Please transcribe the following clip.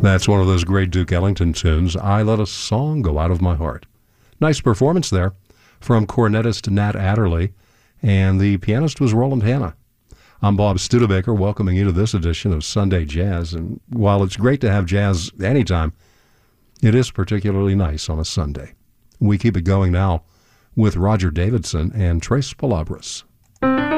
That's one of those great Duke Ellington tunes, I Let a Song Go Out of My Heart. Nice performance there from cornetist Nat Adderley, and the pianist was Roland Hanna. I'm Bob Studebaker, welcoming you to this edition of Sunday Jazz, and while it's great to have jazz anytime, it is particularly nice on a Sunday. We keep it going now with Roger Davidson and Tres Palabras.